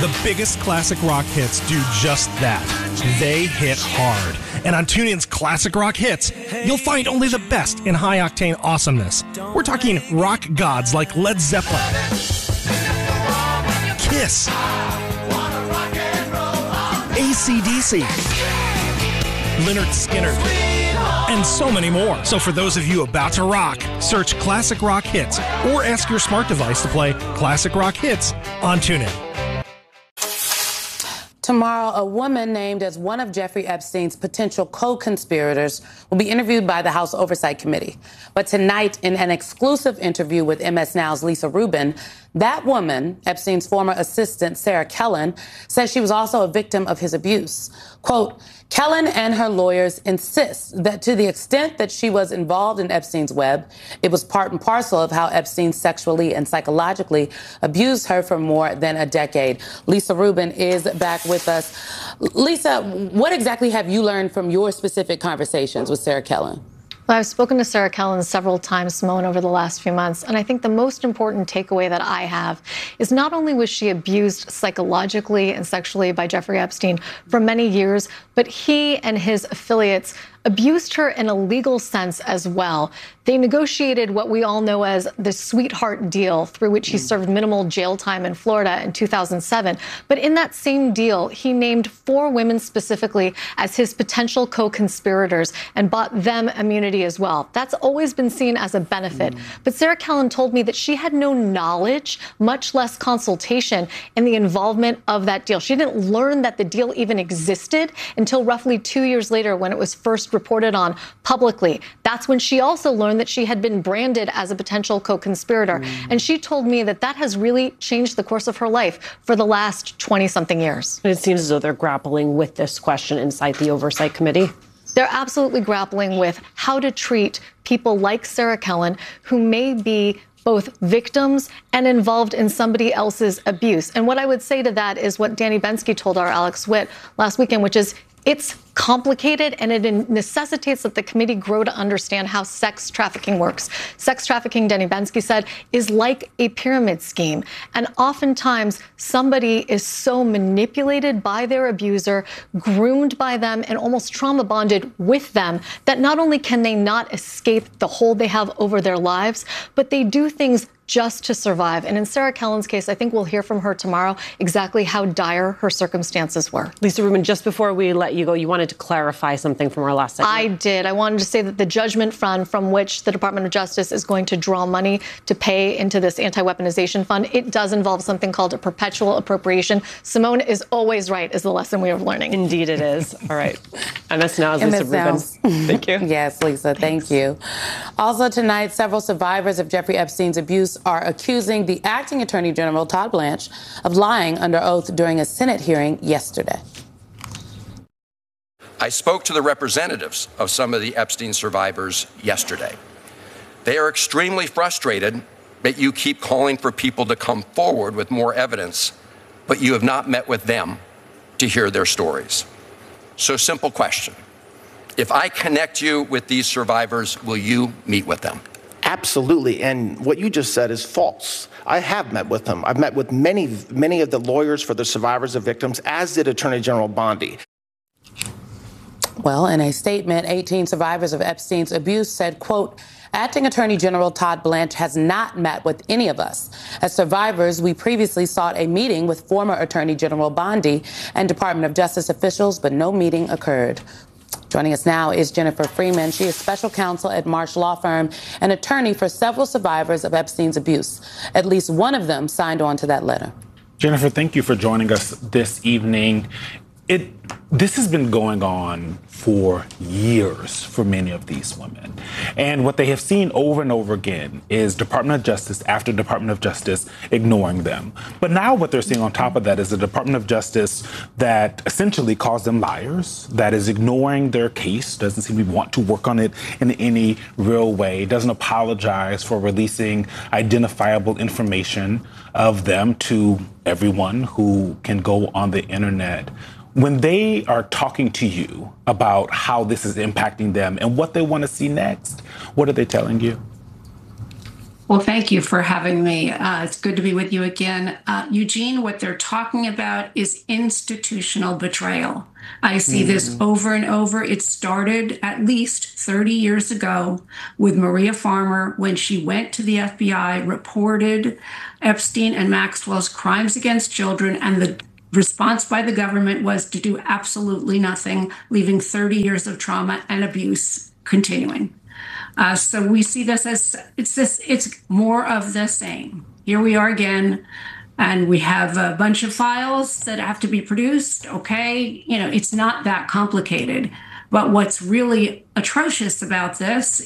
The biggest classic rock hits do just that. They hit hard. And on TuneIn's Classic Rock Hits, you'll find only the best in high-octane awesomeness. We're talking rock gods like Led Zeppelin, Kiss, AC/DC, Lynyrd Skynyrd, and so many more. So for those of you about to rock, search Classic Rock Hits or ask your smart device to play Classic Rock Hits on TuneIn. Tomorrow, a woman named as one of Jeffrey Epstein's potential co-conspirators will be interviewed by the House Oversight Committee. But tonight, in an exclusive interview with MS Now's Lisa Rubin, that woman, Epstein's former assistant, Sarah Kellen, says she was also a victim of his abuse. Quote, Kellen and her lawyers insist that to the extent that she was involved in Epstein's web, it was part and parcel of how Epstein sexually and psychologically abused her for more than a decade. Lisa Rubin is back with us. Lisa, what exactly have you learned from your specific conversations with Sarah Kellen? Well, I've spoken to Sarah Kellen several times, Simone, over the last few months, and I think the most important takeaway that I have is not only was she abused psychologically and sexually by Jeffrey Epstein for many years, but he and his affiliates abused her in a legal sense as well. They negotiated what we all know as the sweetheart deal, through which he served minimal jail time in Florida in 2007. But in that same deal, he named 4 women specifically as his potential co-conspirators and bought them immunity as well. That's always been seen as a benefit. But Sarah Kellen told me that she had no knowledge, much less consultation, in the involvement of that deal. She didn't learn that the deal even existed until roughly 2 years later, when it was first reported on publicly. That's when she also learned that she had been branded as a potential co-conspirator. And she told me that that has really changed the course of her life for the last 20-something years. And it seems as though they're grappling with this question inside the Oversight Committee. They're absolutely grappling with how to treat people like Sarah Kellen, who may be both victims and involved in somebody else's abuse. And what I would say to that is what Danny Bensky told our Alex Witt last weekend, which is it's complicated, and it necessitates that the committee grow to understand how sex trafficking works. Sex trafficking, Danny Bensky said, is like a pyramid scheme. And oftentimes, somebody is so manipulated by their abuser, groomed by them, and almost trauma bonded with them that not only can they not escape the hold they have over their lives, but they do things just to survive. And in Sarah Kellen's case, I think we'll hear from her tomorrow exactly how dire her circumstances were. Lisa Rubin, just before we let you go, you wanted to clarify something from our last segment. I did. I wanted to say that the judgment fund from which the Department of Justice is going to draw money to pay into this anti-weaponization fund, it does involve something called a perpetual appropriation. Simone is always right, is the lesson we are learning. Indeed it is. All right. MS Now is Lisa Rubin. Thank you. Yes, Lisa, thank you. Also tonight, several survivors of Jeffrey Epstein's abuse are accusing the acting Attorney General, Todd Blanche, of lying under oath during a Senate hearing yesterday. I spoke to the representatives of some of the Epstein survivors yesterday. They are extremely frustrated that you keep calling for people to come forward with more evidence, but you have not met with them to hear their stories. So, simple question. If I connect you with these survivors, will you meet with them? Absolutely. And what you just said is false. I have met with them. I've met with many of the lawyers for the survivors of victims, as did Attorney General Bondi. Well, in a statement, 18 survivors of Epstein's abuse said, quote, Acting Attorney General Todd Blanche has not met with any of us. As survivors, we previously sought a meeting with former Attorney General Bondi and Department of Justice officials, but no meeting occurred. Joining us now is Jennifer Freeman. She is special counsel at Marsh Law Firm and attorney for several survivors of Epstein's abuse. At least one of them signed on to that letter. Jennifer, thank you for joining us this evening. This has been going on for years for many of these women. And what they have seen over and over again is Department of Justice after Department of Justice ignoring them. But now what they're seeing on top of that is a Department of Justice that essentially calls them liars, that is ignoring their case, doesn't seem to want to work on it in any real way, doesn't apologize for releasing identifiable information of them to everyone who can go on the internet. When they are talking to you about how this is impacting them and what they want to see next, what are they telling you? Well, thank you for having me. It's good to be with you again. Eugene, what they're talking about is institutional betrayal. I see this over and over. It started at least 30 years ago with Maria Farmer when she went to the FBI, reported Epstein and Maxwell's crimes against children, and the response by the government was to do absolutely nothing, leaving 30 years of trauma and abuse continuing. So we see this as it's more of the same. Here we are again, and we have a bunch of files that have to be produced. Okay, it's not that complicated. But what's really atrocious about this